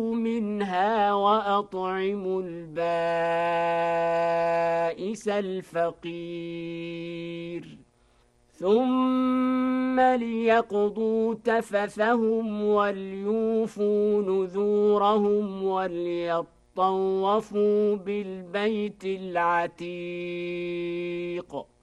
منها وأطعموا البائس الفقير ثم ليقضوا تفثهم وليوفوا نذورهم وليطوفوا بالبيت العتيق